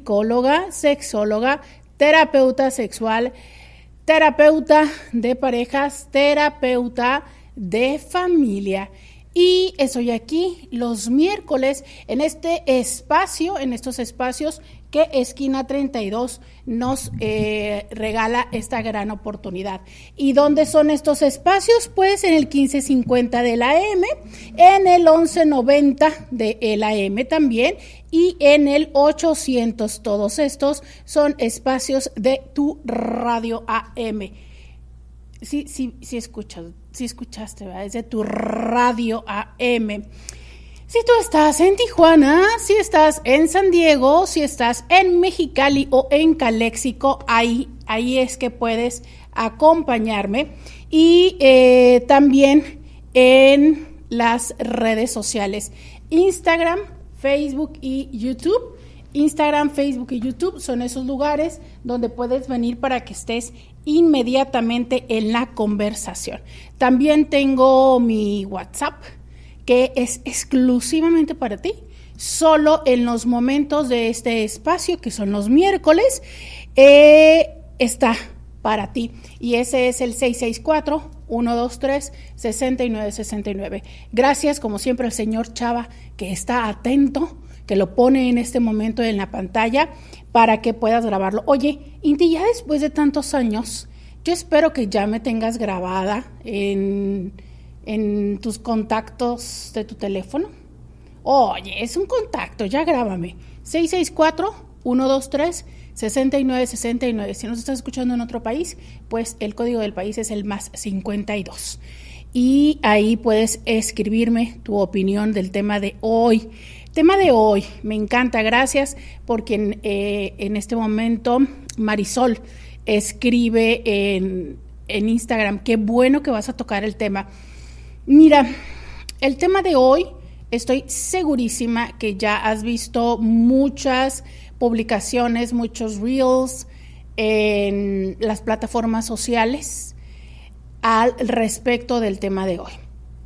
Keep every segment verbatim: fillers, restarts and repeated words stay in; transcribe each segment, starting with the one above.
psicóloga, sexóloga, terapeuta sexual, terapeuta de parejas, terapeuta de familia. Y estoy aquí los miércoles en este espacio, en estos espacios que Esquina treinta y dos nos eh, regala esta gran oportunidad. ¿Y dónde son estos espacios? Pues en el quince cincuenta del A M, en el once noventa del A M también y en el ochocientos. Todos estos son espacios de tu radio A M. Sí, sí, sí escuchas, sí escuchaste, ¿verdad? Es de tu radio A M. Si tú estás en Tijuana, si estás en San Diego, si estás en Mexicali o en Caléxico, ahí, ahí es que puedes acompañarme. Y eh, también en las redes sociales, Instagram, Facebook y YouTube. Instagram, Facebook y YouTube son esos lugares donde puedes venir para que estés inmediatamente en la conversación. También tengo mi WhatsApp, que es exclusivamente para ti, solo en los momentos de este espacio, que son los miércoles, eh, está para ti. Y ese es el seis seis cuatro, uno dos tres, seis nueve seis nueve. Gracias, como siempre, al señor Chava, que está atento, que lo pone en este momento en la pantalla para que puedas grabarlo. Oye, Inti, ya después de tantos años, yo espero que ya me tengas grabada en, en tus contactos de tu teléfono. Oye, es un contacto, ya grábame. seis seis cuatro, uno dos tres, seis nueve seis nueve. Si nos estás escuchando en otro país, pues el código del país es el más cincuenta y dos. Y ahí puedes escribirme tu opinión del tema de hoy. Tema de hoy, me encanta, gracias, porque en, eh, en este momento Marisol escribe en, en Instagram, qué bueno que vas a tocar el tema. Mira, el tema de hoy, estoy segurísima que ya has visto muchas publicaciones, muchos reels en las plataformas sociales al respecto del tema de hoy.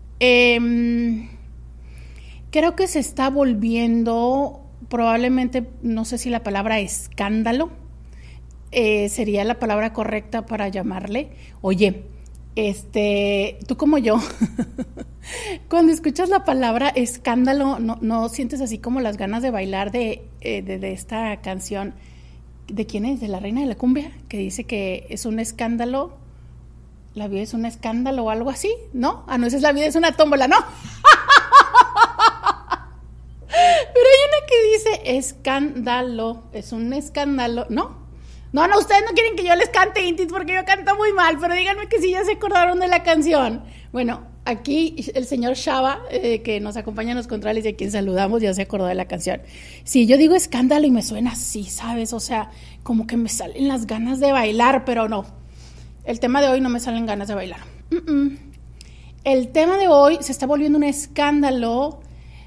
Eh, Creo que se está volviendo, probablemente, no sé si la palabra escándalo eh, sería la palabra correcta para llamarle. Oye, este, tú como yo, cuando escuchas la palabra escándalo, no, no sientes así como las ganas de bailar de, eh, de, de esta canción. ¿De quién es? ¿De la Reina de la Cumbia? Que dice que es un escándalo, la vida es un escándalo o algo así, ¿no? Ah, no, esa es la vida es una tómbola, ¿no? Pero hay una que dice escándalo, es un escándalo, ¿no? No, no, ustedes no quieren que yo les cante Intis porque yo canto muy mal, pero díganme que sí ya se acordaron de la canción. Bueno, aquí el señor Chava, eh, que nos acompaña en los controles y a quien saludamos, ya se acordó de la canción. Sí, yo digo escándalo y me suena así, ¿sabes? O sea, como que me salen las ganas de bailar, pero no. El tema de hoy no me salen ganas de bailar. Mm-mm. El tema de hoy se está volviendo un escándalo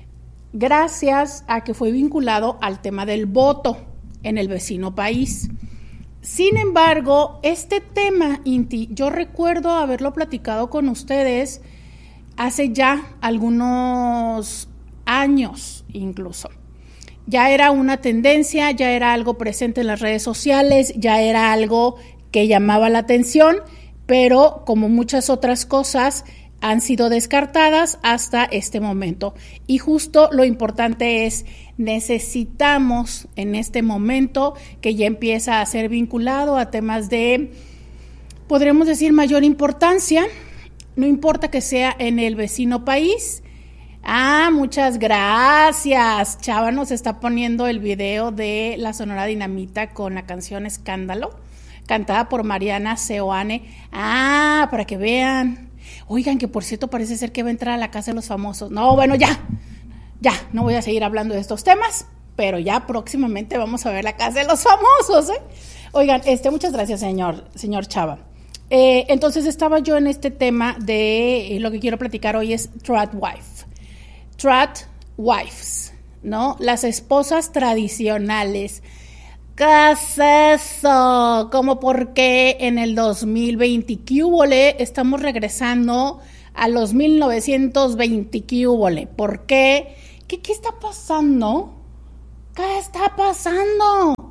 gracias a que fue vinculado al tema del voto en el vecino país. Sin embargo, este tema, Inti, yo recuerdo haberlo platicado con ustedes hace ya algunos años incluso. Ya era una tendencia, ya era algo presente en las redes sociales, ya era algo que llamaba la atención, pero como muchas otras cosas, han sido descartadas hasta este momento. Y justo lo importante es, necesitamos en este momento que ya empieza a ser vinculado a temas de, podríamos decir, mayor importancia, no importa que sea en el vecino país. Ah, muchas gracias. Chava nos está poniendo el video de la Sonora Dinamita con la canción Escándalo, cantada por Mariana Seoane. Ah, para que vean. Oigan, que por cierto parece ser que va a entrar a la Casa de los Famosos. No, bueno, ya, ya, no voy a seguir hablando de estos temas, pero ya próximamente vamos a ver la Casa de los Famosos, ¿eh? Oigan, este, muchas gracias, señor, señor Chava. Eh, entonces estaba yo en este tema de, eh, lo que quiero platicar hoy es Trad Wife. Trad Wives, ¿no? Las esposas tradicionales. ¿Qué es eso? ¿Cómo por qué en el dos mil veinte qué hubole estamos regresando a los mil novecientos veinte qué hubole? ¿Por qué? ¿Qué, qué está pasando? ¿Qué está pasando?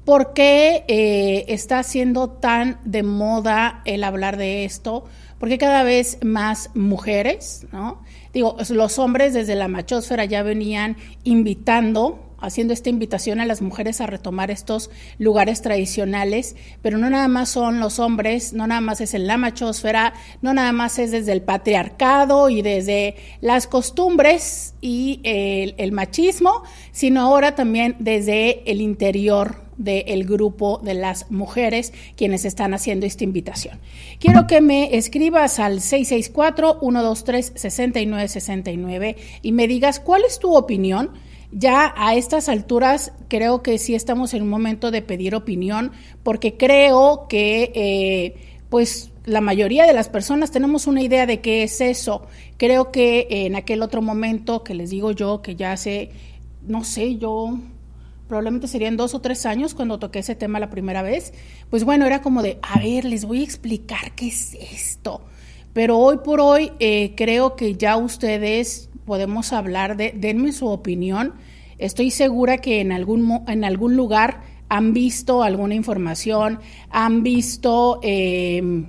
¿Por qué eh, está siendo tan de moda el hablar de esto? Porque cada vez más mujeres, ¿no? Digo, los hombres desde la machósfera ya venían invitando, haciendo esta invitación a las mujeres a retomar estos lugares tradicionales, pero no nada más son los hombres, no nada más es en la machósfera, no nada más es desde el patriarcado y desde las costumbres y el, el machismo, sino ahora también desde el interior del grupo de las mujeres quienes están haciendo esta invitación. Quiero que me escribas al seis seis cuatro, uno dos tres, seis nueve seis nueve y me digas cuál es tu opinión. Ya a estas alturas creo que sí estamos en un momento de pedir opinión, porque creo que eh, pues la mayoría de las personas tenemos una idea de qué es eso. Creo que en aquel otro momento que les digo yo, que ya hace, no sé, yo probablemente serían dos o tres años cuando toqué ese tema la primera vez, pues bueno, era como de, a ver, les voy a explicar qué es esto. Pero hoy por hoy eh, creo que ya ustedes podemos hablar de, denme su opinión. Estoy segura que en algún, en algún lugar han visto alguna información, han visto eh,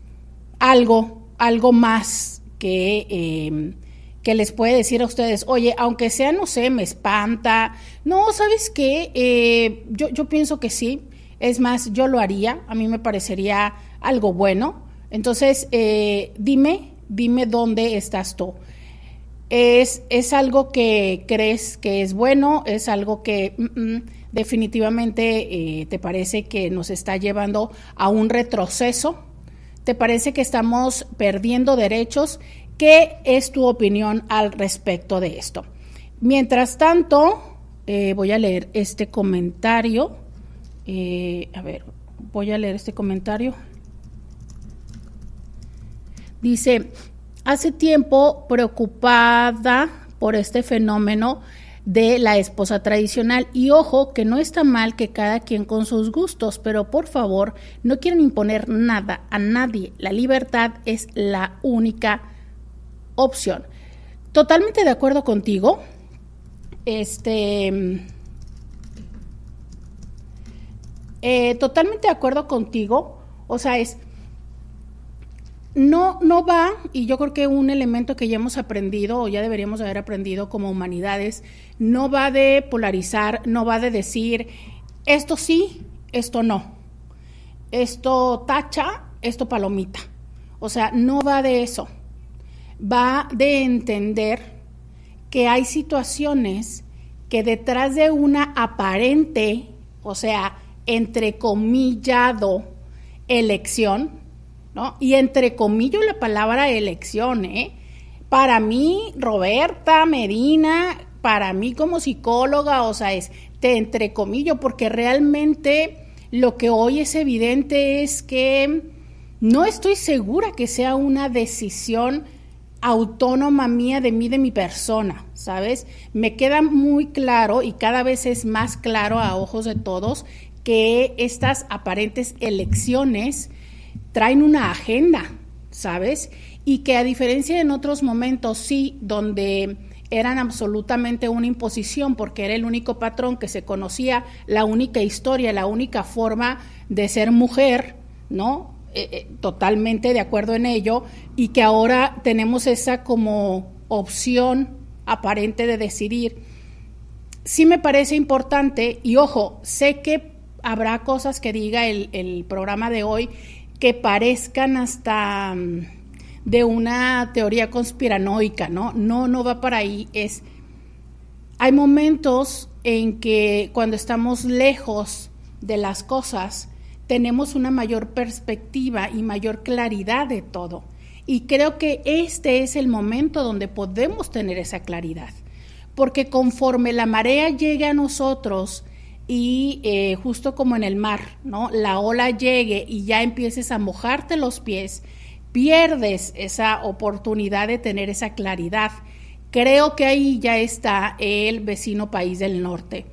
algo, algo más que... Eh, que les puede decir a ustedes, oye, aunque sea, no sé, me espanta. No, ¿sabes qué? Eh, yo, yo pienso que sí. Es más, yo lo haría. A mí me parecería algo bueno. Entonces, eh, dime, dime dónde estás tú. ¿Es, es algo que crees que es bueno? ¿Es algo que mm, mm, definitivamente eh, te parece que nos está llevando a un retroceso? ¿Te parece que estamos perdiendo derechos? ¿Qué es tu opinión al respecto de esto? Mientras tanto, eh, voy a leer este comentario. Eh, a ver, voy a leer este comentario. Dice, hace tiempo preocupada por este fenómeno de la esposa tradicional y ojo que no está mal que cada quien con sus gustos, pero por favor no quieren imponer nada a nadie. La libertad es la única opción. Totalmente de acuerdo contigo. Este, eh, totalmente de acuerdo contigo. O sea, es no, no va, y yo creo que un elemento que ya hemos aprendido, o ya deberíamos haber aprendido como humanidades, no va de polarizar, no va de decir esto sí, esto no, esto tacha, esto palomita. O sea, no va de eso. Va de entender que hay situaciones que detrás de una aparente, o sea, entrecomillado, elección, ¿no? Y entrecomillo la palabra elección, ¿eh? Para mí, Roberta Medina, para mí como psicóloga, o sea, es te entrecomillo, porque realmente lo que hoy es evidente es que no estoy segura que sea una decisión autónoma mía, de mí, de mi persona, ¿sabes? Me queda muy claro y cada vez es más claro a ojos de todos que estas aparentes elecciones traen una agenda, ¿sabes? Y que a diferencia de en otros momentos, sí, donde eran absolutamente una imposición porque era el único patrón que se conocía, la única historia, la única forma de ser mujer, ¿no? Eh, eh, totalmente de acuerdo en ello, y que ahora tenemos esa como opción aparente de decidir. Sí me parece importante, y ojo, sé que habrá cosas que diga el, el programa de hoy que parezcan hasta um, de una teoría conspiranoica, ¿no? No, no va para ahí. Es, hay momentos en que cuando estamos lejos de las cosas, tenemos una mayor perspectiva y mayor claridad de todo. Y creo que este es el momento donde podemos tener esa claridad. Porque conforme la marea llegue a nosotros y eh, justo como en el mar, ¿no? La ola llegue y ya empieces a mojarte los pies, pierdes esa oportunidad de tener esa claridad. Creo que ahí ya está el vecino país del norte.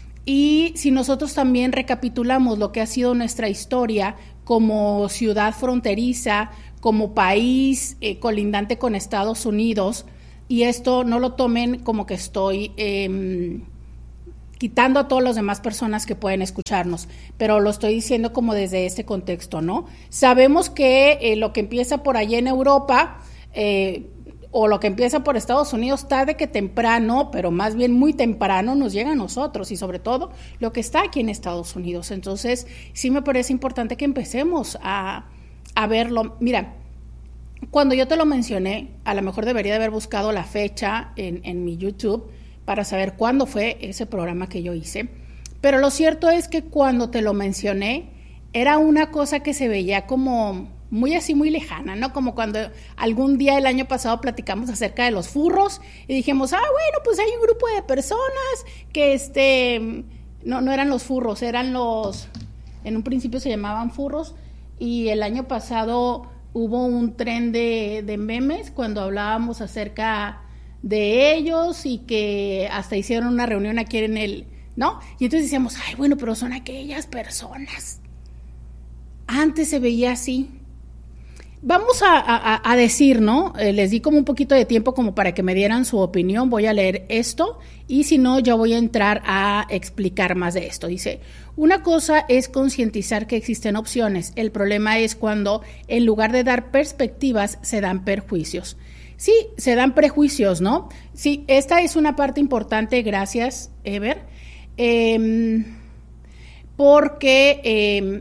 Y si nosotros también recapitulamos lo que ha sido nuestra historia como ciudad fronteriza, como país eh, colindante con Estados Unidos, y esto no lo tomen como que estoy eh, quitando a todas las demás personas que pueden escucharnos, pero lo estoy diciendo como desde este contexto, ¿no? Sabemos que eh, lo que empieza por allá en Europa, eh, o lo que empieza por Estados Unidos, tarde que temprano, pero más bien muy temprano, nos llega a nosotros, y sobre todo lo que está aquí en Estados Unidos. Entonces, sí me parece importante que empecemos a, a verlo. Mira, cuando yo te lo mencioné, a lo mejor debería de haber buscado la fecha en, en mi YouTube para saber cuándo fue ese programa que yo hice, pero lo cierto es que cuando te lo mencioné, era una cosa que se veía como muy así, muy lejana, ¿no? Como cuando algún día el año pasado platicamos acerca de los furros y dijimos, ah, bueno, pues hay un grupo de personas que, este, no, no eran los furros, eran los, en un principio se llamaban furros, y el año pasado hubo un tren de, de memes cuando hablábamos acerca de ellos y que hasta hicieron una reunión aquí en el, ¿no? Y entonces decíamos, ay, bueno, pero son aquellas personas. Antes se veía así. Vamos a, a, a decir, ¿no? Eh, les di como un poquito de tiempo como para que me dieran su opinión. Voy a leer esto y si no, yo voy a entrar a explicar más de esto. Dice, una cosa es concientizar que existen opciones. El problema es cuando en lugar de dar perspectivas se dan perjuicios. Sí, se dan prejuicios, ¿no? Sí, esta es una parte importante, gracias, Ever, eh, porque eh,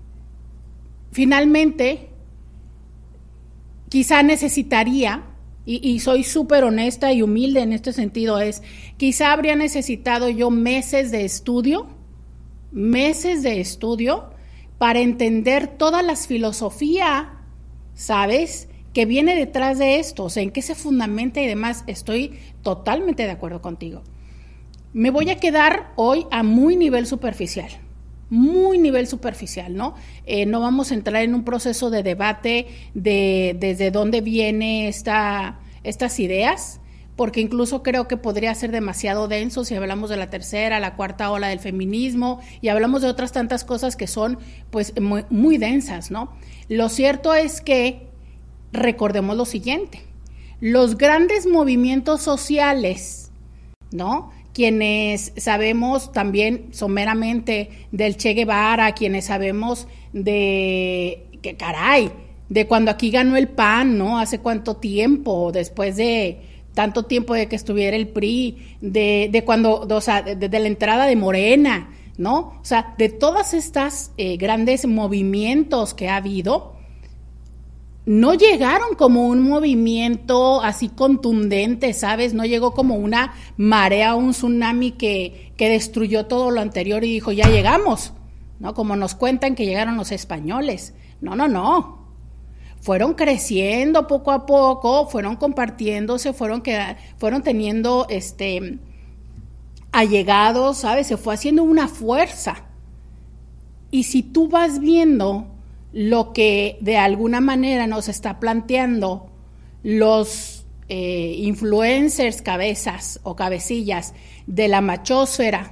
finalmente quizá necesitaría, y, y soy súper honesta y humilde en este sentido, es, quizá habría necesitado yo meses de estudio, meses de estudio, para entender toda la filosofía, ¿sabes?, que viene detrás de esto, o sea, en qué se fundamenta y demás. Estoy totalmente de acuerdo contigo. Me voy a quedar hoy a muy nivel superficial, muy nivel superficial, ¿no? Eh, no vamos a entrar en un proceso de debate de desde dónde viene esta, estas ideas, porque incluso creo que podría ser demasiado denso si hablamos de la tercera, la cuarta ola del feminismo y hablamos de otras tantas cosas que son, pues, muy, muy densas, ¿no? Lo cierto es que recordemos lo siguiente, los grandes movimientos sociales, ¿no?, quienes sabemos también someramente del Che Guevara, quienes sabemos de, que caray, de cuando aquí ganó el P A N, ¿no?, hace cuánto tiempo, después de tanto tiempo de que estuviera el P R I, de, de cuando, o sea, de, de la entrada de Morena, ¿no?, o sea, de todas estas eh, grandes movimientos que ha habido, no llegaron como un movimiento así contundente, ¿sabes? No llegó como una marea, un tsunami que, que destruyó todo lo anterior y dijo, ya llegamos, ¿no? Como nos cuentan que llegaron los españoles. No, no, no. Fueron creciendo poco a poco, fueron compartiéndose, fueron, queda, fueron teniendo este, allegados, ¿sabes? Se fue haciendo una fuerza. Y si tú vas viendo lo que de alguna manera nos está planteando los eh, influencers cabezas o cabecillas de la machósfera,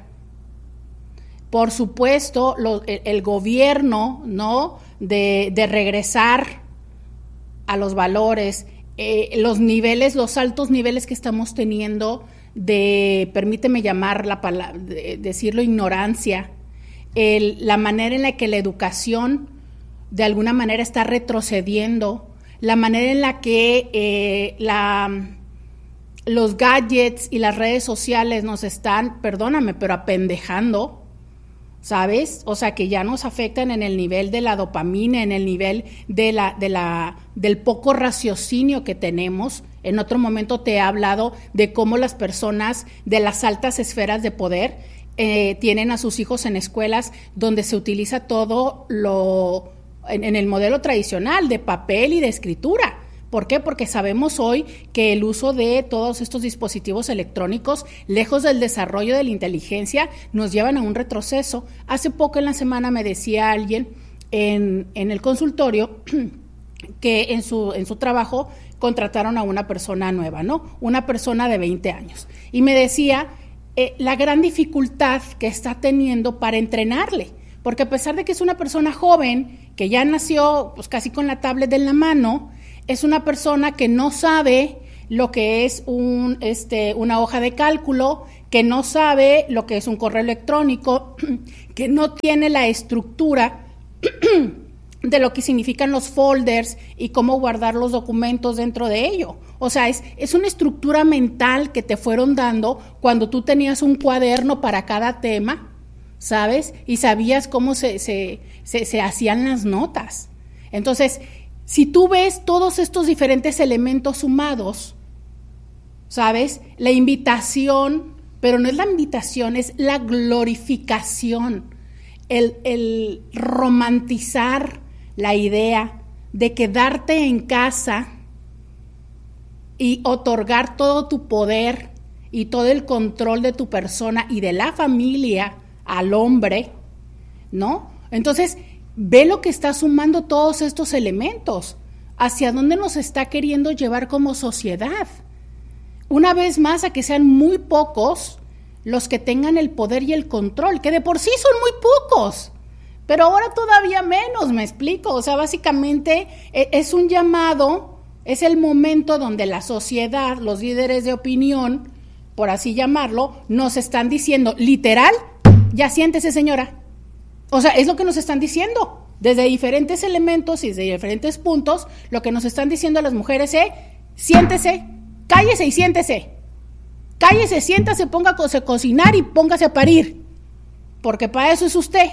por supuesto lo, el, el gobierno, ¿no?, de, de regresar a los valores, eh, los niveles, los altos niveles que estamos teniendo de, permíteme llamar la palabra, de, decirlo, ignorancia, el, la manera en la que la educación de alguna manera está retrocediendo, la manera en la que eh, la, los gadgets y las redes sociales nos están, perdóname, pero apendejando, ¿sabes? O sea, que ya nos afectan en el nivel de la dopamina, en el nivel de la, de la, del poco raciocinio que tenemos. En otro momento te he hablado de cómo las personas de las altas esferas de poder eh, tienen a sus hijos en escuelas donde se utiliza todo lo En, en el modelo tradicional de papel y de escritura. ¿Por qué? Porque sabemos hoy que el uso de todos estos dispositivos electrónicos, lejos del desarrollo de la inteligencia, nos llevan a un retroceso. Hace poco en la semana me decía alguien en, en el consultorio que en su, en su trabajo contrataron a una persona nueva, ¿no? Una persona de veinte años. Y me decía eh, la gran dificultad que está teniendo para entrenarle. Porque a pesar de que es una persona joven, que ya nació pues casi con la tablet en la mano, es una persona que no sabe lo que es un, este, una hoja de cálculo, que no sabe lo que es un correo electrónico, que no tiene la estructura de lo que significan los folders y cómo guardar los documentos dentro de ello. O sea, es, es una estructura mental que te fueron dando cuando tú tenías un cuaderno para cada tema, ¿sabes? Y sabías cómo se, se, se, se hacían las notas. Entonces, si tú ves todos estos diferentes elementos sumados, ¿sabes? La invitación, pero no es la invitación, es la glorificación, el, el romantizar la idea de quedarte en casa y otorgar todo tu poder y todo el control de tu persona y de la familia al hombre, ¿no? Entonces, ve lo que está sumando todos estos elementos, hacia dónde nos está queriendo llevar como sociedad. Una vez más, a que sean muy pocos los que tengan el poder y el control, que de por sí son muy pocos. Pero ahora todavía menos, me explico. O sea, básicamente es un llamado, es el momento donde la sociedad, los líderes de opinión, por así llamarlo, nos están diciendo, literal, ya siéntese, señora. O sea, es lo que nos están diciendo. Desde diferentes elementos y desde diferentes puntos, lo que nos están diciendo a las mujeres es, siéntese, cállese y siéntese. Cállese, siéntase, póngase a cocinar y póngase a parir. Porque para eso es usted.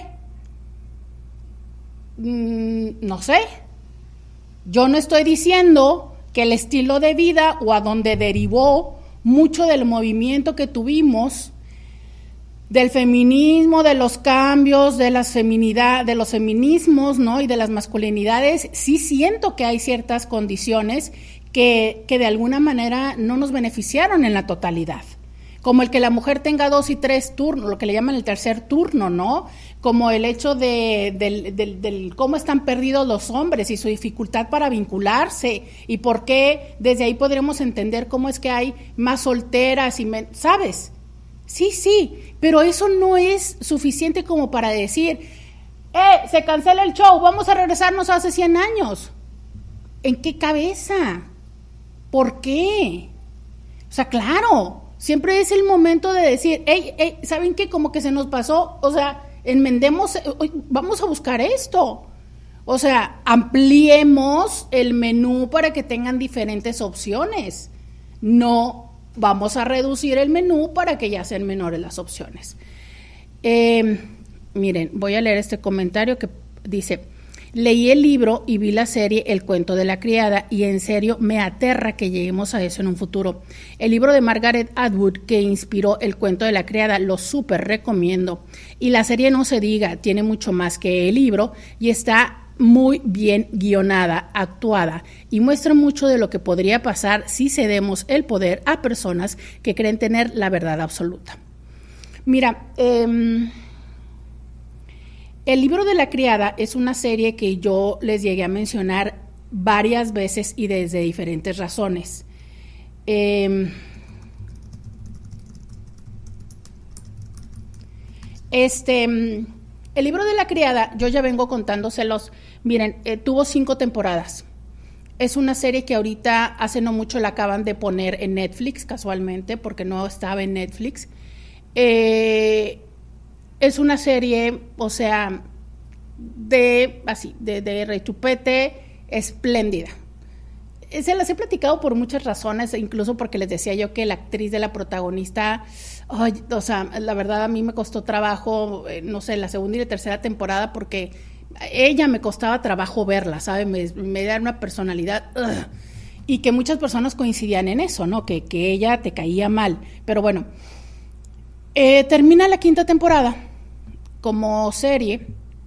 No sé, yo no estoy diciendo que el estilo de vida o a donde derivó mucho del movimiento que tuvimos, del feminismo, de los cambios, de las feminidad, de los feminismos, ¿no? Y de las masculinidades, sí siento que hay ciertas condiciones que, que de alguna manera no nos beneficiaron en la totalidad. Como el que la mujer tenga dos y tres turnos, lo que le llaman el tercer turno, ¿no? Como el hecho de, del, del, del cómo están perdidos los hombres y su dificultad para vincularse y por qué desde ahí podremos entender cómo es que hay más solteras y, men- ¿sabes? Sí, sí, pero eso no es suficiente como para decir, ¡eh, se cancela el show, vamos a regresarnos a hace cien años! ¿En qué cabeza? ¿Por qué? O sea, claro, siempre es el momento de decir, hey, hey, ¿saben qué? Como que se nos pasó, o sea, enmendemos, vamos a buscar esto. O sea, ampliemos el menú para que tengan diferentes opciones. No vamos a reducir el menú para que ya sean menores las opciones. Eh, miren, voy a leer este comentario que dice, leí el libro y vi la serie El cuento de la criada y en serio me aterra que lleguemos a eso en un futuro. El libro de Margaret Atwood que inspiró El cuento de la criada lo súper recomiendo y la serie no se diga, tiene mucho más que el libro y está muy bien guionada, actuada y muestra mucho de lo que podría pasar si cedemos el poder a personas que creen tener la verdad absoluta. Mira, eh, el libro de la criada es una serie que yo les llegué a mencionar varias veces y desde diferentes razones. Eh, este, el libro de la criada, yo ya vengo contándoselos, miren, eh, tuvo cinco temporadas. Es una serie que ahorita hace no mucho la acaban de poner en Netflix, casualmente, porque no estaba en Netflix. Eh... Es una serie, o sea, de así, de, de rechupete, espléndida. Se las he platicado por muchas razones, incluso porque les decía yo que la actriz de la protagonista, ay, o sea, la verdad a mí me costó trabajo, eh, no sé, la segunda y la tercera temporada, porque ella me costaba trabajo verla, ¿sabe? Me, me da una personalidad, ugh, y que muchas personas coincidían en eso, ¿no? Que, que ella te caía mal. Pero bueno, eh, termina la quinta temporada como serie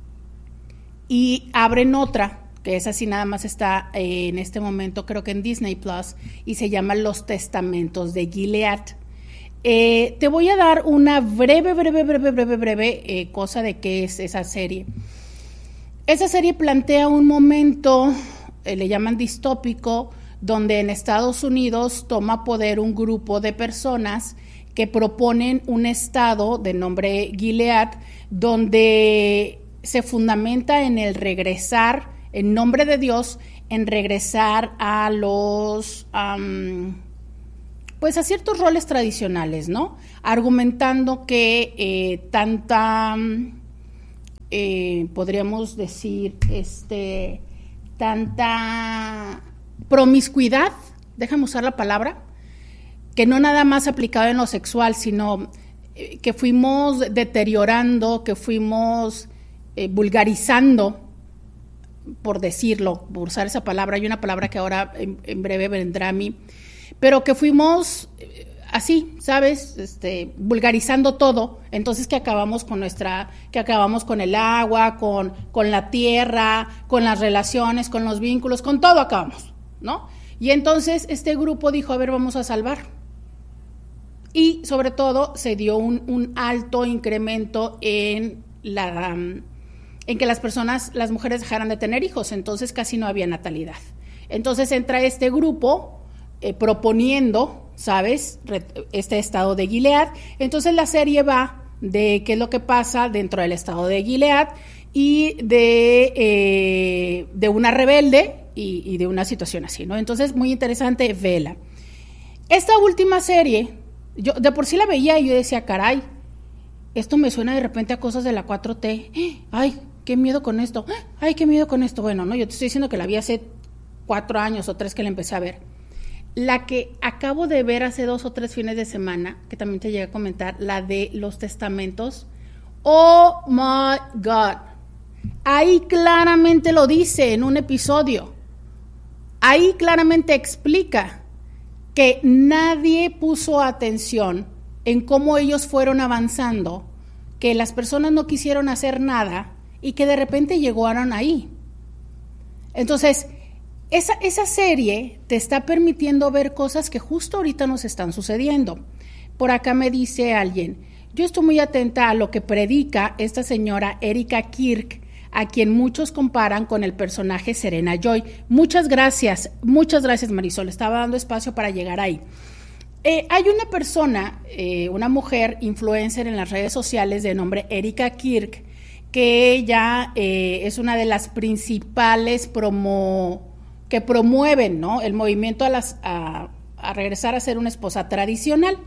y abren otra, que esa sí nada más está eh, en este momento creo que en Disney Plus y se llama Los Testamentos de Gilead. Eh, te voy a dar una breve, breve, breve, breve, breve eh, cosa de qué es esa serie. Esa serie plantea un momento, eh, le llaman distópico, donde en Estados Unidos toma poder un grupo de personas que proponen un estado de nombre Gilead, donde se fundamenta en el regresar, en nombre de Dios, en regresar a los, um, pues a ciertos roles tradicionales, ¿no? Argumentando que eh, tanta, eh, podríamos decir, este, tanta promiscuidad, déjame usar la palabra, que no nada más aplicado en lo sexual, sino eh, que fuimos deteriorando, que fuimos eh, vulgarizando, por decirlo, por usar esa palabra, hay una palabra que ahora en, en breve vendrá a mí, pero que fuimos eh, así, ¿sabes? Este, vulgarizando todo, entonces que acabamos con nuestra, que acabamos con el agua, con, con la tierra, con las relaciones, con los vínculos, con todo acabamos, ¿no? Y entonces este grupo dijo, a ver, vamos a salvar. Y sobre todo se dio un, un alto incremento en la... Um, en que las personas, las mujeres dejaran de tener hijos, entonces casi no había natalidad. Entonces entra este grupo eh, proponiendo, ¿sabes?, este estado de Gilead. Entonces la serie va de qué es lo que pasa dentro del estado de Gilead y de, eh, de una rebelde y, y de una situación así, ¿no? Entonces, muy interesante, vela. Esta última serie, yo de por sí la veía y yo decía, caray, esto me suena de repente a cosas de la cuatro T. Ay, qué miedo con esto. Ay, qué miedo con esto. Bueno, no, yo te estoy diciendo que la vi hace cuatro años o tres que la empecé a ver. La que acabo de ver hace dos o tres fines de semana, que también te llegué a comentar, la de los testamentos. Oh my God. Ahí claramente lo dice en un episodio. Ahí claramente explica que nadie puso atención en cómo ellos fueron avanzando, que las personas no quisieron hacer nada y que de repente llegaron ahí. Entonces, esa, esa serie te está permitiendo ver cosas que justo ahorita nos están sucediendo. Por acá me dice alguien, yo estoy muy atenta a lo que predica esta señora Erika Kirk, a quien muchos comparan con el personaje Serena Joy. Muchas gracias, muchas gracias Marisol, estaba dando espacio para llegar ahí. Eh, hay una persona, eh, una mujer influencer en las redes sociales de nombre Erika Kirk, que ella eh, es una de las principales promo, que promueven, ¿no?, el movimiento a, las, a, a regresar a ser una esposa tradicional.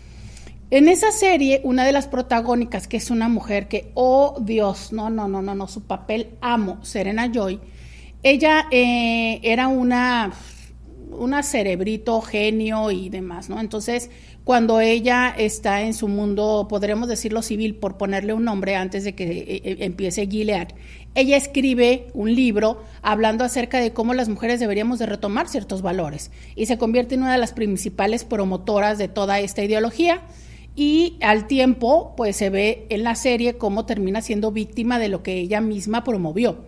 En esa serie, una de las protagónicas, que es una mujer que, oh Dios, no, no, no, no, no, su papel amo, Serena Joy, ella eh, era una... una cerebrito, genio y demás, ¿no? Entonces, cuando ella está en su mundo, podremos decirlo civil, por ponerle un nombre antes de que eh, empiece Gilead, ella escribe un libro hablando acerca de cómo las mujeres deberíamos de retomar ciertos valores y se convierte en una de las principales promotoras de toda esta ideología y al tiempo, pues se ve en la serie cómo termina siendo víctima de lo que ella misma promovió.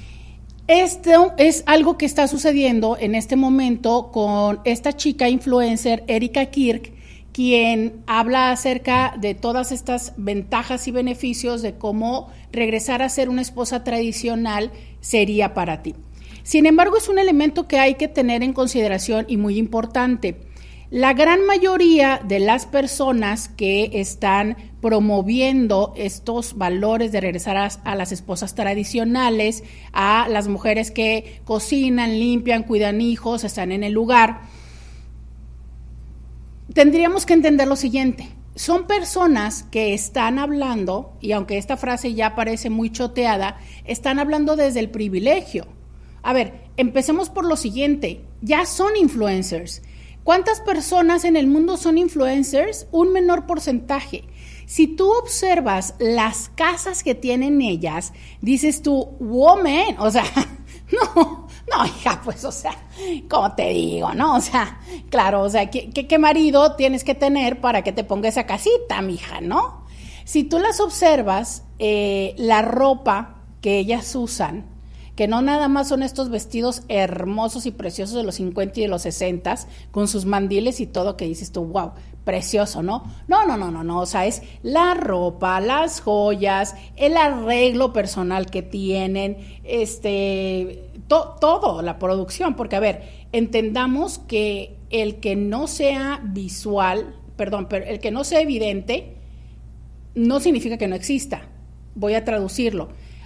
Esto es algo que está sucediendo en este momento con esta chica influencer, Erika Kirk, quien habla acerca de todas estas ventajas y beneficios de cómo regresar a ser una esposa tradicional sería para ti. Sin embargo, es un elemento que hay que tener en consideración y muy importante. La gran mayoría de las personas que están promoviendo estos valores de regresar a, a las esposas tradicionales, a las mujeres que cocinan, limpian, cuidan hijos, están en el lugar, tendríamos que entender lo siguiente. Son personas que están hablando, y aunque esta frase ya parece muy choteada, están hablando desde el privilegio. A ver, empecemos por lo siguiente, ya son influencers. ¿Cuántas personas en el mundo son influencers? Un menor porcentaje. Si tú observas las casas que tienen ellas, dices tú, woman, o sea, no, no, hija, pues, o sea, ¿cómo te digo, no? O sea, claro, o sea, ¿qué, qué, qué marido tienes que tener para que te ponga esa casita, mija, no? Si tú las observas, eh, la ropa que ellas usan, que no nada más son estos vestidos hermosos y preciosos de los cincuenta y de los sesenta, con sus mandiles y todo, que dices tú, wow, precioso, ¿no? No, no, no, no, no, o sea, es la ropa, las joyas, el arreglo personal que tienen, este, to, todo, la producción, porque a ver, entendamos que el que no sea visual, perdón, pero el que no sea evidente, no significa que no exista. Voy a traducirlo.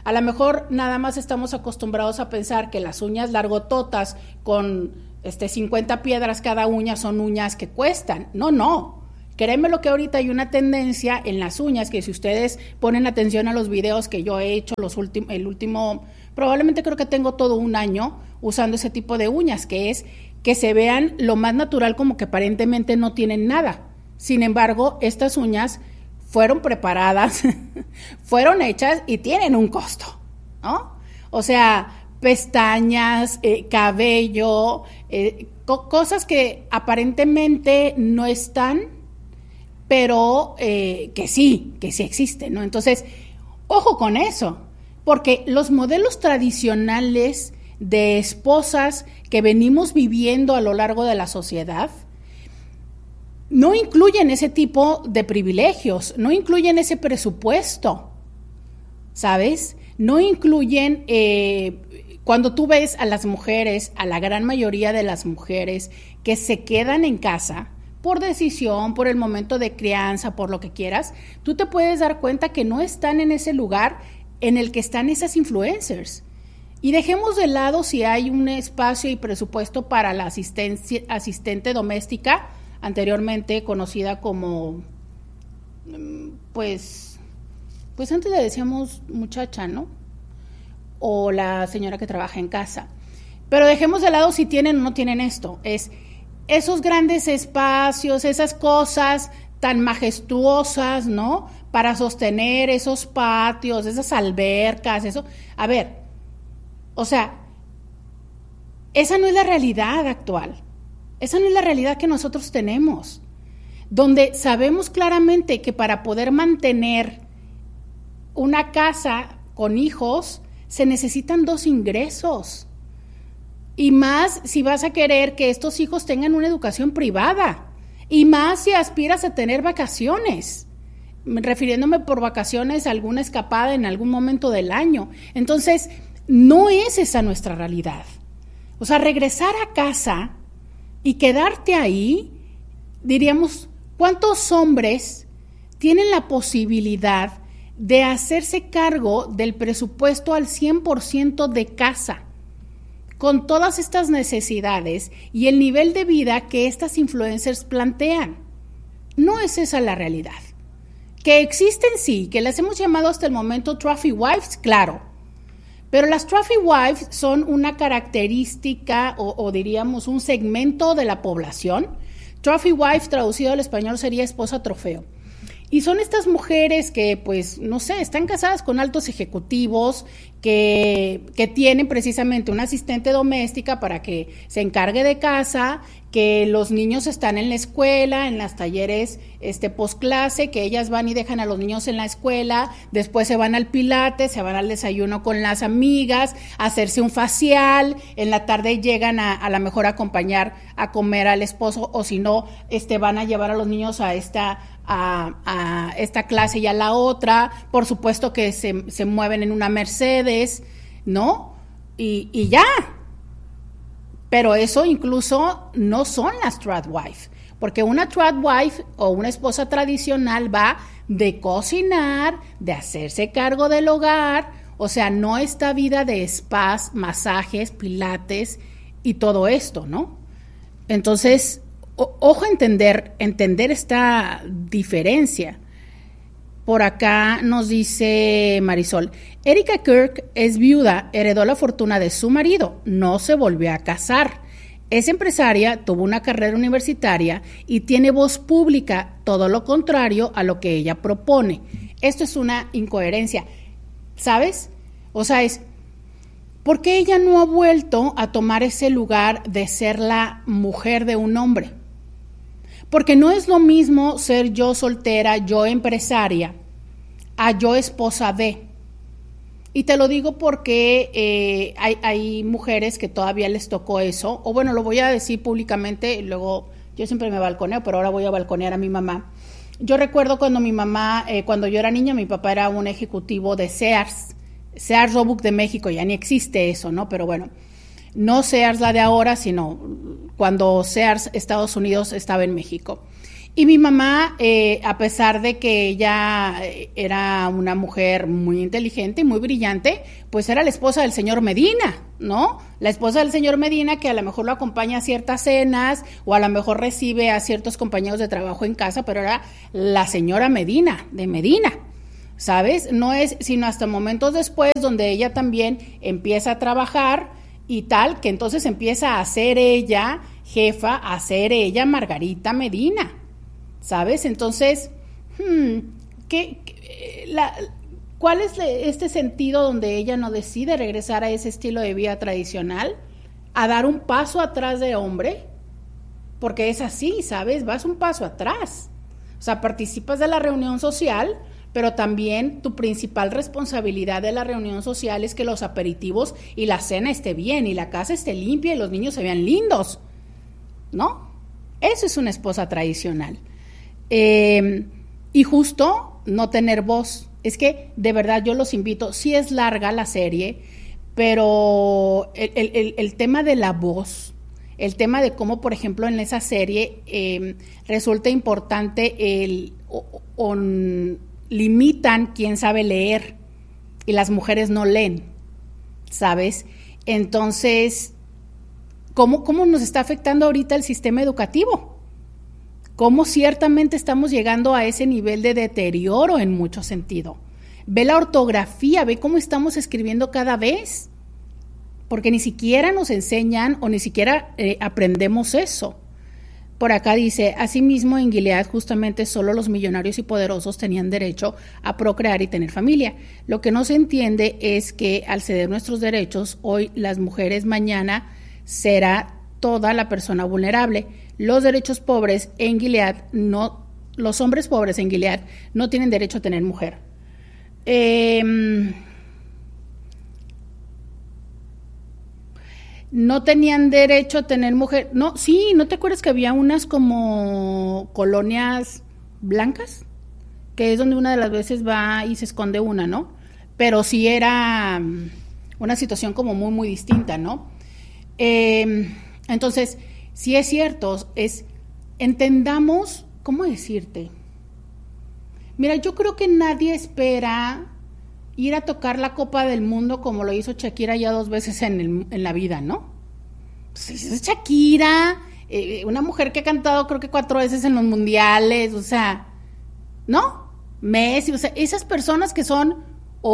A lo mejor nada más estamos acostumbrados a pensar que las uñas largototas con este, cincuenta piedras cada uña son uñas que cuestan. No, no. Créeme lo que ahorita hay una tendencia en las uñas, que si ustedes ponen atención a los videos que yo he hecho, los últimos, el último, probablemente creo que tengo todo un año usando ese tipo de uñas, que es que se vean lo más natural, como que aparentemente no tienen nada. Sin embargo, estas uñas fueron preparadas, fueron hechas y tienen un costo, ¿no? O sea, pestañas, eh, cabello, eh, co- cosas que aparentemente no están, pero eh, que sí, que sí existen, ¿no? Entonces, ojo con eso, porque los modelos tradicionales de esposas que venimos viviendo a lo largo de la sociedad no incluyen ese tipo de privilegios, no incluyen ese presupuesto, ¿sabes? No incluyen, eh, cuando tú ves a las mujeres, a la gran mayoría de las mujeres que se quedan en casa por decisión, por el momento de crianza, por lo que quieras, tú te puedes dar cuenta que no están en ese lugar en el que están esas influencers. Y dejemos de lado si hay un espacio y presupuesto para la asistencia, asistente doméstica, anteriormente conocida como, pues, pues antes le decíamos muchacha, ¿no? O la señora que trabaja en casa. Pero dejemos de lado si tienen o no tienen esto. Es esos grandes espacios, esas cosas tan majestuosas, ¿no? Para sostener esos patios, esas albercas, eso. A ver, o sea, esa no es la realidad actual. Esa no es la realidad que nosotros tenemos, donde sabemos claramente que para poder mantener una casa con hijos se necesitan dos ingresos. Y más si vas a querer que estos hijos tengan una educación privada. Y más si aspiras a tener vacaciones, refiriéndome por vacaciones a alguna escapada en algún momento del año. Entonces, no es esa nuestra realidad. O sea, regresar a casa y quedarte ahí, diríamos, ¿cuántos hombres tienen la posibilidad de hacerse cargo del presupuesto al cien por ciento de casa, con todas estas necesidades y el nivel de vida que estas influencers plantean? No es esa la realidad. Que existen, sí, que las hemos llamado hasta el momento trophy wives, claro. Pero las trophy wives son una característica o, o diríamos un segmento de la población. Trophy wife traducido al español sería esposa trofeo. Y son estas mujeres que, pues, no sé, están casadas con altos ejecutivos, que, que tienen precisamente una asistente doméstica para que se encargue de casa, que los niños están en la escuela, en las talleres este, postclase, que ellas van y dejan a los niños en la escuela, después se van al pilates, se van al desayuno con las amigas, a hacerse un facial, en la tarde llegan a, a lo mejor a acompañar a comer al esposo, o si no, este, van a llevar a los niños a esta... A, a esta clase y a la otra, por supuesto que se, se mueven en una Mercedes, ¿no? Y, y ya. Pero eso incluso no son las tradwife, porque una tradwife o una esposa tradicional va de cocinar, de hacerse cargo del hogar, o sea, no esta vida de spas, masajes, pilates y todo esto, ¿no? Entonces, o, ojo a entender, entender esta diferencia. Por acá nos dice Marisol, Erika Kirk es viuda, heredó la fortuna de su marido, no se volvió a casar. Es empresaria, tuvo una carrera universitaria y tiene voz pública, todo lo contrario a lo que ella propone. Esto es una incoherencia, ¿sabes? O sea, es, ¿por qué ella no ha vuelto a tomar ese lugar de ser la mujer de un hombre? Porque no es lo mismo ser yo soltera, yo empresaria, a yo esposa de. Y te lo digo porque eh, hay, hay mujeres que todavía les tocó eso, o bueno, lo voy a decir públicamente, luego yo siempre me balconeo, pero ahora voy a balconear a mi mamá. Yo recuerdo cuando mi mamá, eh, cuando yo era niña, mi papá era un ejecutivo de Sears, Sears Roebuck de México, ya ni existe eso, ¿no? Pero bueno, no Sears la de ahora, sino cuando Sears Estados Unidos estaba en México. Y mi mamá, eh, a pesar de que ella era una mujer muy inteligente y muy brillante, pues era la esposa del señor Medina, ¿no? La esposa del señor Medina que a lo mejor lo acompaña a ciertas cenas o a lo mejor recibe a ciertos compañeros de trabajo en casa, pero era la señora Medina, de Medina, ¿sabes? No es sino hasta momentos después donde ella también empieza a trabajar y tal, que entonces empieza a ser ella jefa, a ser ella Margarita Medina. ¿Sabes? Entonces, hmm, ¿qué, qué, la, ¿cuál es este sentido donde ella no decide regresar a ese estilo de vida tradicional, a dar un paso atrás de hombre? Porque es así, ¿sabes? Vas un paso atrás. O sea, participas de la reunión social, pero también tu principal responsabilidad de la reunión social es que los aperitivos y la cena esté bien, y la casa esté limpia y los niños se vean lindos, ¿no? Eso es una esposa tradicional. Eh, y justo no tener voz. Es que de verdad yo los invito, sí es larga la serie, pero el, el, el tema de la voz, el tema de cómo, por ejemplo, en esa serie eh, resulta importante el o, o, limitan quién sabe leer y las mujeres no leen, ¿sabes? Entonces, ¿cómo, cómo nos está afectando ahorita el sistema educativo? Cómo ciertamente estamos llegando a ese nivel de deterioro en mucho sentido. Ve la ortografía, ve cómo estamos escribiendo cada vez, porque ni siquiera nos enseñan o ni siquiera eh, aprendemos eso. Por acá dice, asimismo en Gilead justamente solo los millonarios y poderosos tenían derecho a procrear y tener familia. Lo que no se entiende es que al ceder nuestros derechos, hoy las mujeres, mañana será toda la persona vulnerable. Los derechos pobres en Gilead, no, los hombres pobres en Gilead no tienen derecho a tener mujer. Eh, no tenían derecho a tener mujer. No, sí, ¿no te acuerdas que había unas como colonias blancas? Que es donde una de las veces va y se esconde una, ¿no? Pero sí era una situación como muy, muy distinta, ¿no? Eh, entonces, sí es cierto, es, entendamos, ¿cómo decirte? Mira, yo creo que nadie espera ir a tocar la Copa del Mundo como lo hizo Shakira ya dos veces en, el, en la vida, ¿no? Pues es Shakira, eh, una mujer que ha cantado creo que cuatro veces en los mundiales, o sea, ¿no? Messi, o sea, esas personas que son,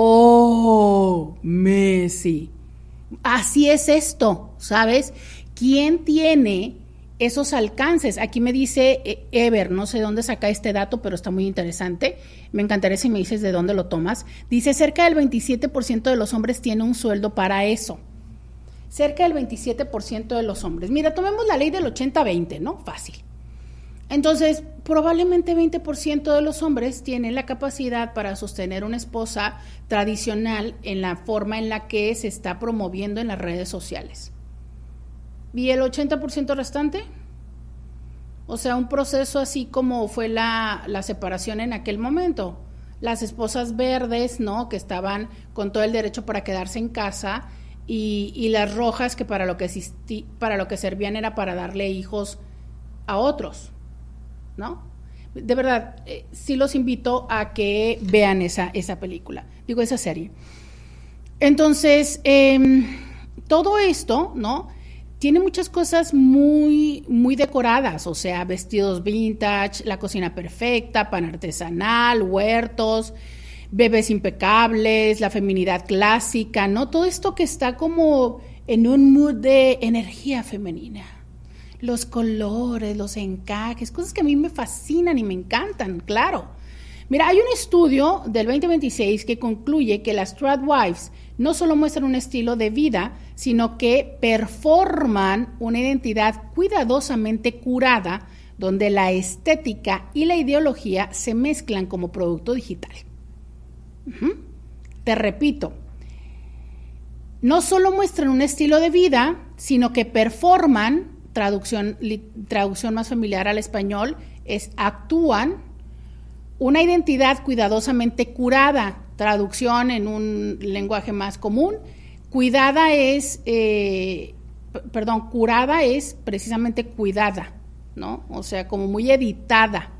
oh, Messi. Así es esto, ¿sabes? ¿Quién tiene esos alcances? Aquí me dice eh, Ever, no sé dónde saca este dato, pero está muy interesante. Me encantaría si me dices de dónde lo tomas. Dice, cerca del veintisiete por ciento de los hombres tiene un sueldo para eso. Cerca del veintisiete por ciento de los hombres. Mira, tomemos la ley del ochenta veinte, ¿no? Fácil. Entonces, probablemente veinte por ciento de los hombres tienen la capacidad para sostener una esposa tradicional en la forma en la que se está promoviendo en las redes sociales. ¿Y el ochenta por ciento restante? O sea, un proceso así como fue la, la separación en aquel momento. Las esposas verdes, ¿no? Que estaban con todo el derecho para quedarse en casa, y, y las rojas que para lo que, existí, para lo que servían era para darle hijos a otros, ¿no? De verdad, eh, sí los invito a que vean esa, esa película, digo, esa serie. Entonces, eh, todo esto, ¿no? Tiene muchas cosas muy, muy decoradas, o sea, vestidos vintage, la cocina perfecta, pan artesanal, huertos, bebés impecables, la feminidad clásica, ¿no? Todo esto que está como en un mood de energía femenina. Los colores, los encajes, cosas que a mí me fascinan y me encantan, claro. Mira, hay un estudio del veinte veintiséis que concluye que las Tradwives no solo muestran un estilo de vida, sino que performan una identidad cuidadosamente curada, donde la estética y la ideología se mezclan como producto digital. Uh-huh. Te repito, no solo muestran un estilo de vida, sino que performan, traducción, li, traducción más familiar al español, es actúan, una identidad cuidadosamente curada, traducción en un lenguaje más común. Cuidada es, eh, p- perdón, curada es precisamente cuidada, ¿no? O sea, como muy editada,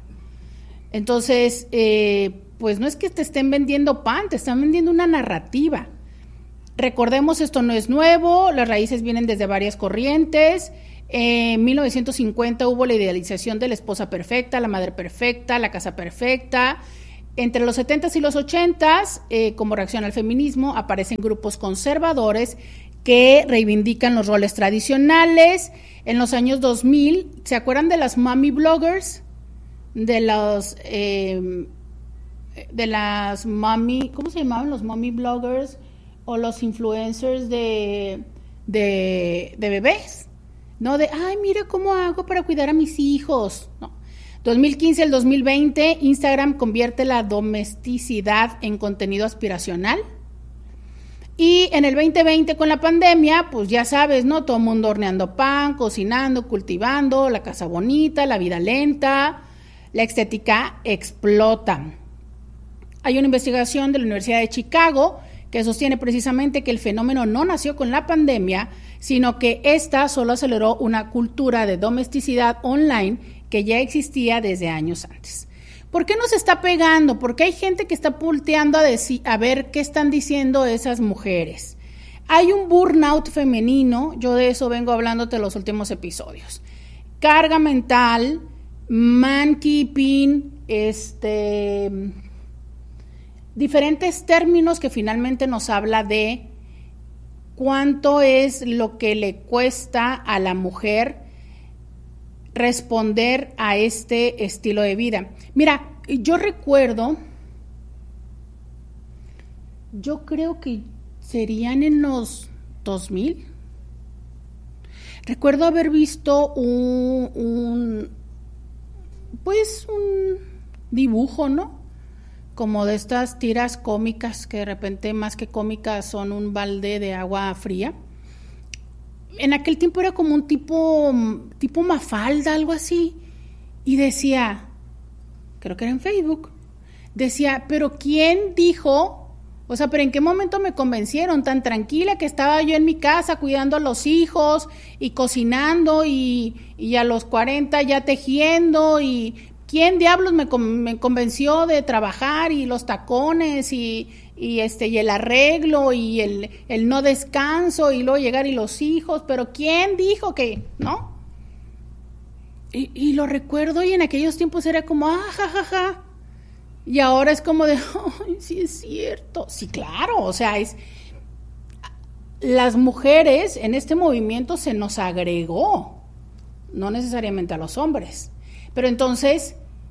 Entonces, eh, pues no es que te estén vendiendo pan, te están vendiendo una narrativa. Recordemos, esto no es nuevo, las raíces vienen desde varias corrientes. En mil novecientos cincuenta hubo la idealización de la esposa perfecta, la madre perfecta, la casa perfecta. Entre los setentas y los ochentas, eh, como reacción al feminismo, aparecen grupos conservadores que reivindican los roles tradicionales. En los años dos mil, ¿se acuerdan de las mommy bloggers? De los, eh, de las mommy, ¿cómo se llamaban los mommy bloggers? O los influencers de, de, de bebés, ¿no? De, ay, mira cómo hago para cuidar a mis hijos, ¿no? dos mil quince al dos mil veinte, Instagram convierte la domesticidad en contenido aspiracional. Y en el veinte veinte, con la pandemia, pues ya sabes, ¿no? Todo el mundo horneando pan, cocinando, cultivando, la casa bonita, la vida lenta, la estética explota. Hay una investigación de la Universidad de Chicago que sostiene precisamente que el fenómeno no nació con la pandemia, sino que esta solo aceleró una cultura de domesticidad online que ya existía desde años antes. ¿Por qué nos está pegando? Porque hay gente que está volteando a, decir, a ver qué están diciendo esas mujeres. Hay un burnout femenino, yo de eso vengo hablándote en los últimos episodios. Carga mental, man-keeping, este, diferentes términos que finalmente nos habla de cuánto es lo que le cuesta a la mujer responder a este estilo de vida. Mira, yo recuerdo, yo creo que serían en los dos mil. Recuerdo haber visto un, un pues un dibujo, ¿no? Como de estas tiras cómicas que de repente más que cómicas son un balde de agua fría. En aquel tiempo era como un tipo, tipo Mafalda, algo así, y decía, creo que era en Facebook, decía, pero ¿quién dijo? O sea, ¿pero en qué momento me convencieron? Tan tranquila que estaba yo en mi casa cuidando a los hijos y cocinando y, y a los cuarenta ya tejiendo y ¿quién diablos me, me convenció de trabajar y los tacones y... y este y el arreglo y el, el no descanso y luego llegar y los hijos, pero ¿quién dijo que no? Y, y lo recuerdo y en aquellos tiempos era como, ah, ja, ja, ja, y ahora es como de, ay, sí es cierto, sí, claro, o sea, es, las mujeres en este movimiento se nos agregó, no necesariamente a los hombres, pero entonces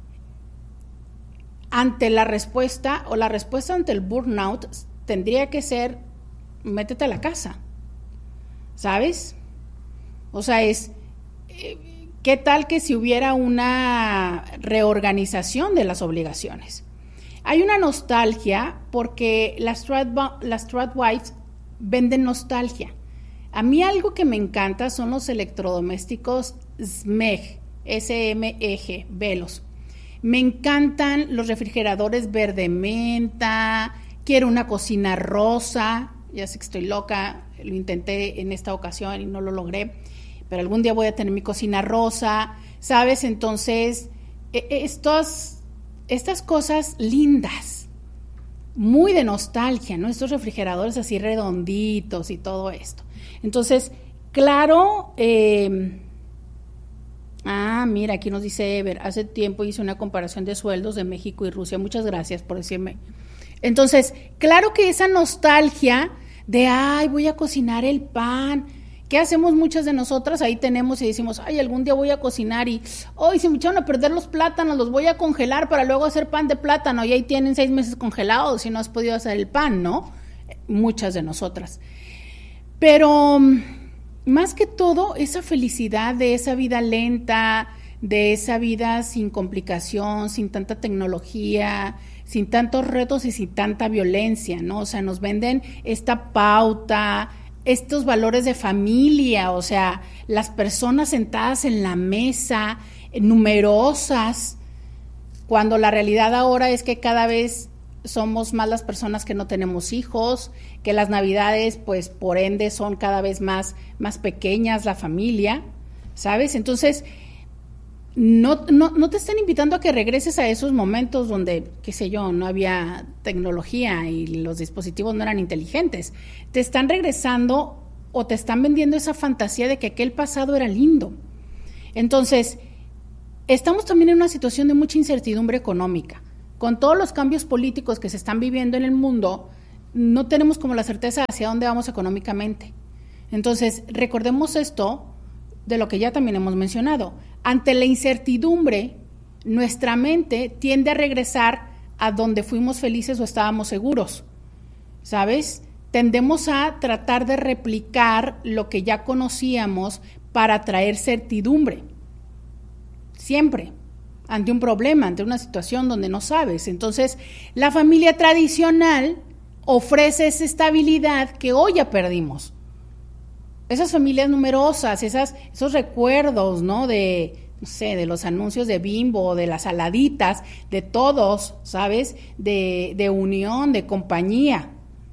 ante la respuesta o la respuesta ante el burnout tendría que ser métete a la casa, ¿sabes? O sea, es eh, ¿qué tal que si hubiera una reorganización de las obligaciones? Hay una nostalgia porque las Strat, las Stratwives venden nostalgia. A mí algo que me encanta son los electrodomésticos S M E G, S M E G, velos. Me encantan los refrigeradores verde menta, quiero una cocina rosa, ya sé que estoy loca, lo intenté en esta ocasión y no lo logré, pero algún día voy a tener mi cocina rosa, ¿sabes? Entonces, estos, estas cosas lindas, muy de nostalgia, ¿no? Estos refrigeradores así redonditos y todo esto. Entonces, claro, eh, ah, mira, aquí nos dice Ever, hace tiempo hice una comparación de sueldos de México y Rusia, muchas gracias por decirme. Entonces, claro que esa nostalgia de, ay, voy a cocinar el pan, ¿qué hacemos muchas de nosotras? Ahí tenemos y decimos, ay, algún día voy a cocinar y, hoy se me echaron a perder los plátanos, los voy a congelar para luego hacer pan de plátano y ahí tienen seis meses congelados y no has podido hacer el pan, ¿no? Muchas de nosotras. Pero más que todo, esa felicidad de esa vida lenta, de esa vida sin complicación, sin tanta tecnología, sin tantos retos y sin tanta violencia, ¿no? O sea, nos venden esta pauta, estos valores de familia, o sea, las personas sentadas en la mesa, numerosas, cuando la realidad ahora es que cada vez somos más las personas que no tenemos hijos, que las navidades, pues, por ende, son cada vez más, más pequeñas la familia, ¿sabes? Entonces, no, no, no te están invitando a que regreses a esos momentos donde, qué sé yo, no había tecnología y los dispositivos no eran inteligentes. Te están regresando o te están vendiendo esa fantasía de que aquel pasado era lindo. Entonces, estamos también en una situación de mucha incertidumbre económica. Con todos los cambios políticos que se están viviendo en el mundo, no tenemos como la certeza hacia dónde vamos económicamente. Entonces, recordemos esto de lo que ya también hemos mencionado. Ante la incertidumbre, nuestra mente tiende a regresar a donde fuimos felices o estábamos seguros, ¿sabes? Tendemos a tratar de replicar lo que ya conocíamos para traer certidumbre. Siempre, ante un problema, ante una situación donde no sabes. Entonces, la familia tradicional ofrece esa estabilidad que hoy ya perdimos. Esas familias numerosas, esas, esos recuerdos, ¿no? De, no sé, de los anuncios de Bimbo, de las saladitas, de todos, ¿sabes? De, de unión, de compañía.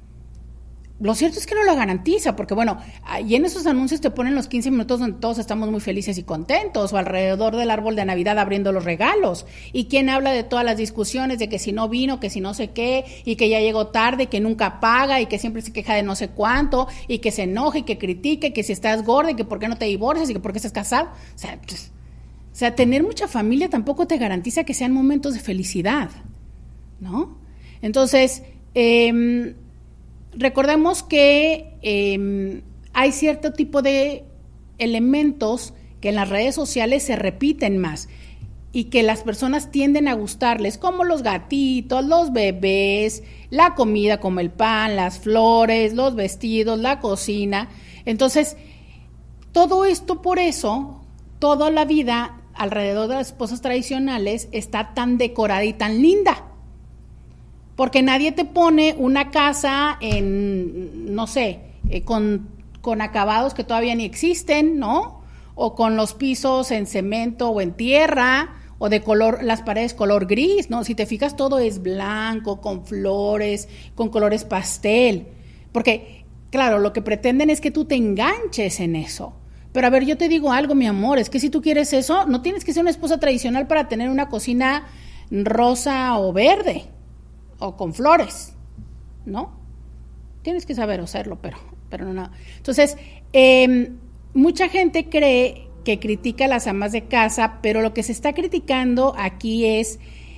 Lo cierto es que no lo garantiza, porque bueno, y en esos anuncios te ponen los quince minutos donde todos estamos muy felices y contentos, o alrededor del árbol de Navidad abriendo los regalos, y quién habla de todas las discusiones de que si no vino, que si no sé qué, y que ya llegó tarde, que nunca paga, y que siempre se queja de no sé cuánto, y que se enoja, y que critique, que si estás gorda, y que por qué no te divorcias, y que por qué estás casado. O sea, pues, o sea, tener mucha familia tampoco te garantiza que sean momentos de felicidad, ¿no? Entonces, eh, recordemos que eh, hay cierto tipo de elementos que en las redes sociales se repiten más y que las personas tienden a gustarles, como los gatitos, los bebés, la comida como el pan, las flores, los vestidos, la cocina. Entonces, todo esto por eso, toda la vida alrededor de las esposas tradicionales está tan decorada y tan linda. Porque nadie te pone una casa en, no sé, eh, con, con acabados que todavía ni existen, ¿no? O con los pisos en cemento o en tierra, o de color, las paredes color gris, ¿no? Si te fijas, todo es blanco, con flores, con colores pastel. Porque, claro, lo que pretenden es que tú te enganches en eso. Pero a ver, yo te digo algo, mi amor, es que si tú quieres eso, no tienes que ser una esposa tradicional para tener una cocina rosa o verde. O con flores, ¿no? Tienes que saber hacerlo, pero, pero no. Entonces, eh, mucha gente cree que critica a las amas de casa, pero lo que se está criticando aquí es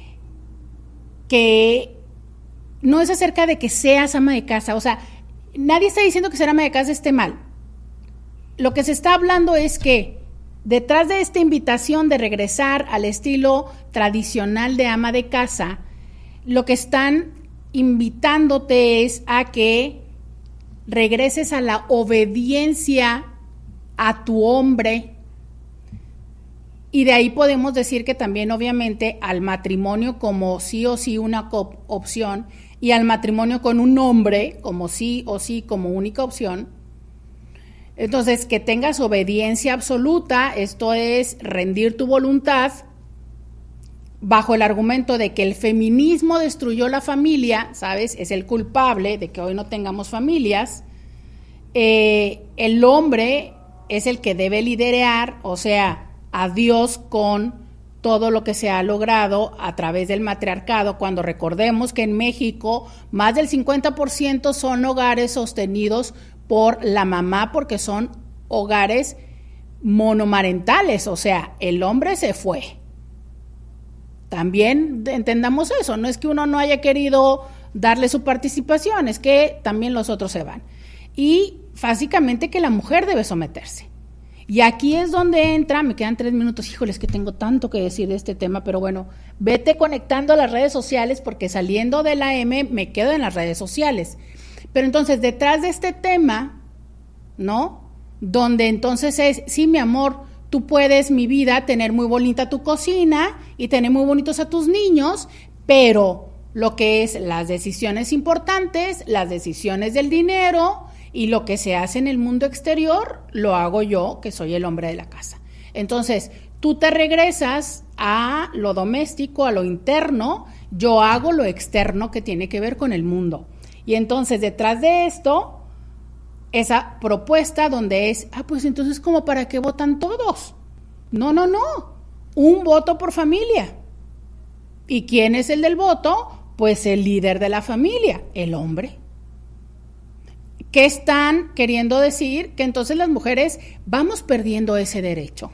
que no es acerca de que seas ama de casa. O sea, nadie está diciendo que ser ama de casa esté mal. Lo que se está hablando es que detrás de esta invitación de regresar al estilo tradicional de ama de casa, lo que están invitándote es a que regreses a la obediencia a tu hombre, y de ahí podemos decir que también obviamente al matrimonio como sí o sí una opción, y al matrimonio con un hombre como sí o sí como única opción. Entonces, que tengas obediencia absoluta, esto es rendir tu voluntad, bajo el argumento de que el feminismo destruyó la familia, ¿sabes? Es el culpable de que hoy no tengamos familias. Eh, el hombre es el que debe liderar, o sea, a Dios con todo lo que se ha logrado a través del matriarcado, cuando recordemos que en México más del cincuenta por ciento son hogares sostenidos por la mamá, porque son hogares monomarentales, o sea, el hombre se fue. También entendamos eso, no es que uno no haya querido darle su participación, es que también los otros se van. Y básicamente que la mujer debe someterse. Y aquí es donde entra, me quedan tres minutos, híjoles, que tengo tanto que decir de este tema, pero bueno, vete conectando a las redes sociales, porque saliendo de la M me quedo en las redes sociales. Pero entonces, detrás de este tema, ¿no? Donde entonces es, sí, mi amor, tú puedes, mi vida, tener muy bonita tu cocina y tener muy bonitos a tus niños, pero lo que es las decisiones importantes, las decisiones del dinero y lo que se hace en el mundo exterior, lo hago yo, que soy el hombre de la casa. Entonces, tú te regresas a lo doméstico, a lo interno, yo hago lo externo que tiene que ver con el mundo. Y entonces, detrás de esto, esa propuesta donde es, ah, pues entonces, ¿como para qué votan todos? No, no, no. un voto por familia. ¿Y quién es el del voto? Pues el líder de la familia, el hombre. ¿Qué están queriendo decir? Que entonces las mujeres vamos perdiendo ese derecho.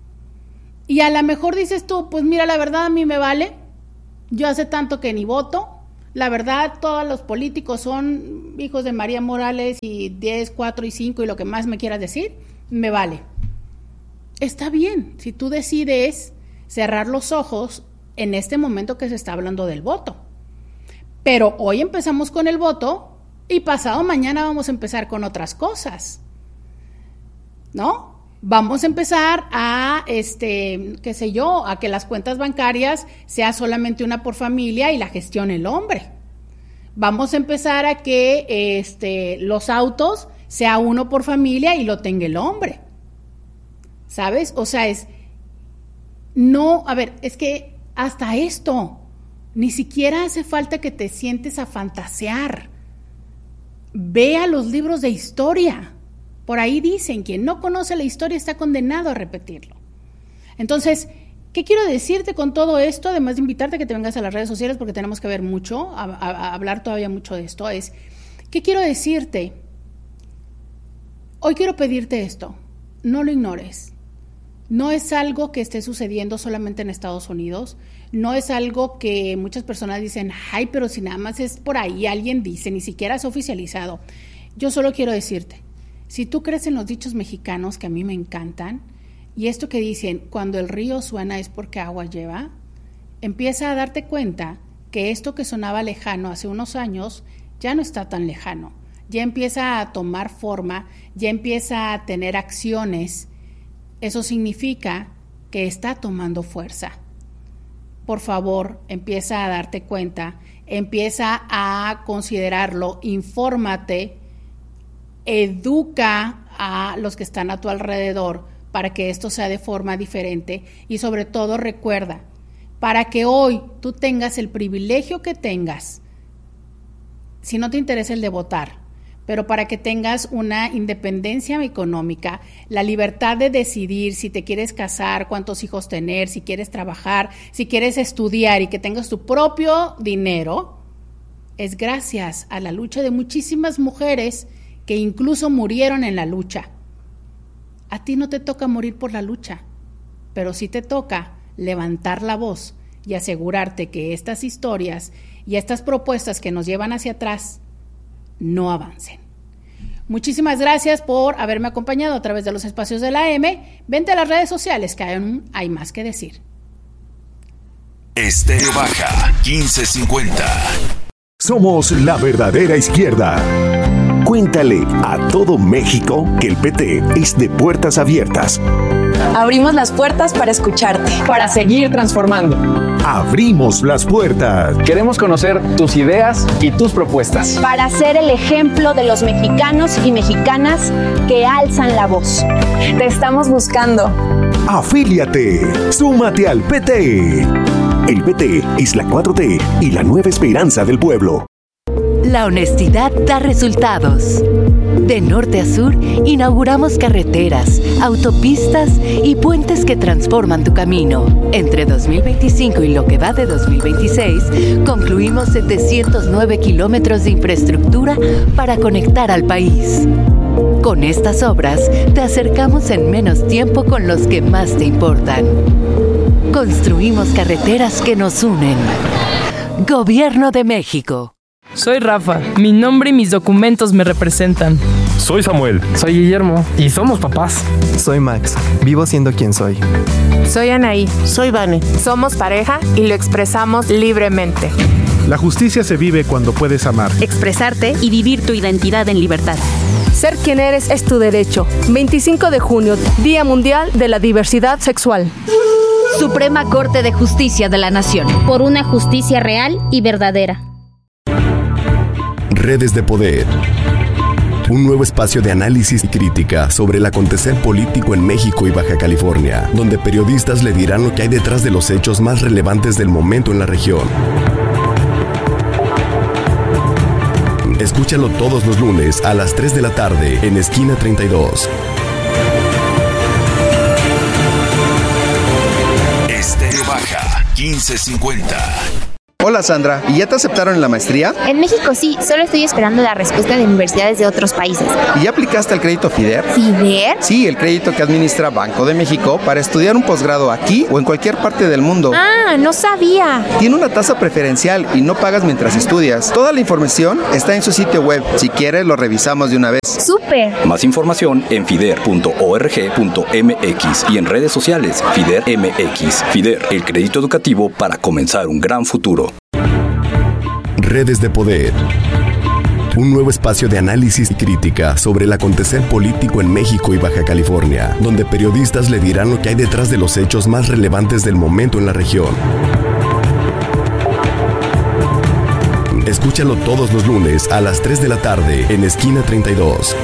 Y a lo mejor dices tú, pues mira, la verdad a mí me vale, yo hace tanto que ni voto, la verdad todos los políticos son hijos de María Morales y diez, cuatro y cinco y lo que más me quieras decir, me vale. Está bien, si tú decides cerrar los ojos en este momento que se está hablando del voto. Pero hoy empezamos con el voto y pasado mañana vamos a empezar con otras cosas, ¿no? Vamos a empezar a, este, qué sé yo, a que las cuentas bancarias sea solamente una por familia y la gestione el hombre. Vamos a empezar a que este, los autos sea uno por familia y lo tenga el hombre. ¿Sabes? O sea, es, no, a ver, es que hasta esto, ni siquiera hace falta que te sientes a fantasear. Vea los libros de historia. Por ahí dicen, quien no conoce la historia está condenado a repetirlo. Entonces, ¿qué quiero decirte con todo esto? Además de invitarte a que te vengas a las redes sociales porque tenemos que ver mucho, a, a, a hablar todavía mucho de esto, es, ¿qué quiero decirte? Hoy quiero pedirte esto, no lo ignores. No es algo que esté sucediendo solamente en Estados Unidos, no es algo que muchas personas dicen, ay, pero si nada más es por ahí, alguien dice, ni siquiera es oficializado. Yo solo quiero decirte, si tú crees en los dichos mexicanos que a mí me encantan, y esto que dicen, cuando el río suena es porque agua lleva, empieza a darte cuenta que esto que sonaba lejano hace unos años ya no está tan lejano, ya empieza a tomar forma, ya empieza a tener acciones. Eso significa que está tomando fuerza. Por favor, empieza a darte cuenta, empieza a considerarlo, infórmate, educa a los que están a tu alrededor para que esto sea de forma diferente y sobre todo recuerda, para que hoy tú tengas el privilegio que tengas, si no te interesa el de votar, pero para que tengas una independencia económica, la libertad de decidir si te quieres casar, cuántos hijos tener, si quieres trabajar, si quieres estudiar y que tengas tu propio dinero, es gracias a la lucha de muchísimas mujeres que incluso murieron en la lucha. A ti no te toca morir por la lucha, pero sí te toca levantar la voz y asegurarte que estas historias y estas propuestas que nos llevan hacia atrás no avancen. Muchísimas gracias por haberme acompañado a través de los espacios de la M. Vente a las redes sociales, que hay, hay más que decir. Estéreo Baja quince cincuenta. Somos la verdadera izquierda. Cuéntale a todo México que el P T es de puertas abiertas. Abrimos las puertas para escucharte, para seguir transformando. Abrimos las puertas. Queremos conocer tus ideas y tus propuestas. Para ser el ejemplo de los mexicanos y mexicanas que alzan la voz. Te estamos buscando. Afíliate. Súmate al P T. El P T es la cuatro T y la nueva esperanza del pueblo. La honestidad da resultados. De norte a sur, inauguramos carreteras, autopistas y puentes que transforman tu camino. Entre dos mil veinticinco y lo que va de dos mil veintiséis, concluimos setecientos nueve kilómetros de infraestructura para conectar al país. Con estas obras, te acercamos en menos tiempo con los que más te importan. Construimos carreteras que nos unen. Gobierno de México. Soy Rafa, mi nombre y mis documentos me representan. Soy Samuel. Soy Guillermo y somos papás. Soy Max, vivo siendo quien soy. Soy Anaí. Soy Vane. Somos pareja y lo expresamos libremente. La justicia se vive cuando puedes amar, expresarte y vivir tu identidad en libertad. Ser quien eres es tu derecho. veinticinco de junio, Día Mundial de la Diversidad Sexual. Suprema Corte de Justicia de la Nación. Por una justicia real y verdadera. Redes de Poder. Un nuevo espacio de análisis y crítica sobre el acontecer político en México y Baja California, donde periodistas le dirán lo que hay detrás de los hechos más relevantes del momento en la región. Escúchalo todos los lunes a las tres de la tarde en Esquina treinta y dos. quince cincuenta. Hola Sandra, ¿y ya te aceptaron en la maestría? En México sí, solo estoy esperando la respuesta de universidades de otros países. ¿Y ya aplicaste al crédito FIDER? ¿FIDER? Sí, el crédito que administra Banco de México para estudiar un posgrado aquí o en cualquier parte del mundo. Ah, no sabía. Tiene una tasa preferencial y no pagas mientras estudias. Toda la información está en su sitio web. Si quieres, lo revisamos de una vez. ¡Súper! Más información en fider punto org punto m x y en redes sociales FIDER M X. FIDER, el crédito educativo para comenzar un gran futuro. Redes de Poder. Un nuevo espacio de análisis y crítica sobre el acontecer político en México y Baja California, donde periodistas le dirán lo que hay detrás de los hechos más relevantes del momento en la región. Escúchalo todos los lunes a las tres de la tarde en Esquina treinta y dos.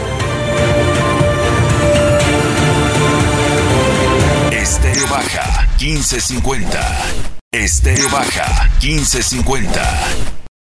Estéreo Baja quince cincuenta. Estéreo Baja quince cincuenta.